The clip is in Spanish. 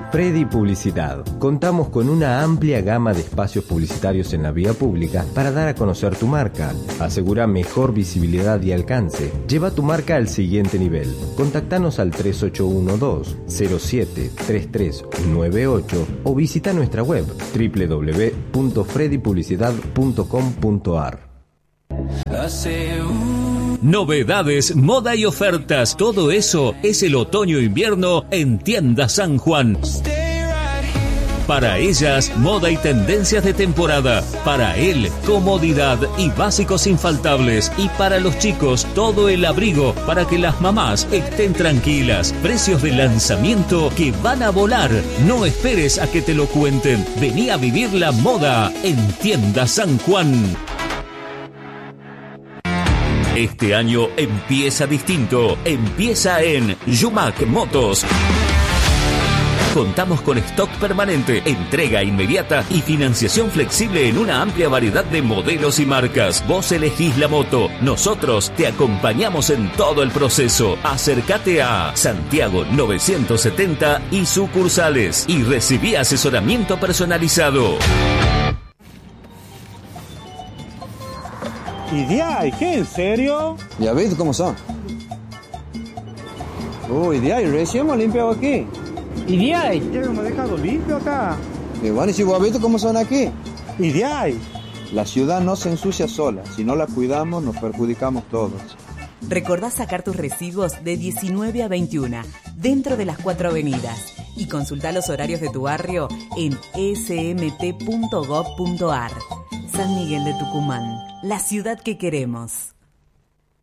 Freddy Publicidad. Contamos con una amplia gama de espacios publicitarios en la vía pública para dar a conocer tu marca. Asegura mejor visibilidad y alcance. Lleva tu marca al siguiente nivel. Contactanos al 3812-073398 o visita nuestra web www.freddypublicidad.com.ar. Novedades, moda y ofertas, todo eso es el otoño-invierno en Tienda San Juan. Para ellas, moda y tendencias de temporada. Para él, comodidad y básicos infaltables. Y para los chicos, todo el abrigo para que las mamás estén tranquilas. Precios de lanzamiento que van a volar. No esperes a que te lo cuenten. Vení a vivir la moda en Tienda San Juan. Este año empieza distinto. Empieza en Yumac Motos. Contamos con stock permanente, entrega inmediata y financiación flexible en una amplia variedad de modelos y marcas. Vos elegís la moto, nosotros te acompañamos en todo el proceso. Acércate a Santiago 970 y sucursales y recibí asesoramiento personalizado. ¿Y de qué? ¿En serio? Ya ves cómo son. Uy, de ahí, recién hemos limpiado aquí. ¿Y de ahí? Ya hemos dejado limpio acá. Y bueno, ¿y si vos has visto cómo son aquí? ¿Y de ahí? La ciudad no se ensucia sola. Si no la cuidamos, nos perjudicamos todos. Recordá sacar tus residuos de 19 a 21, dentro de las 4 avenidas. Y consultá los horarios de tu barrio en smt.gov.ar. San Miguel de Tucumán, la ciudad que queremos.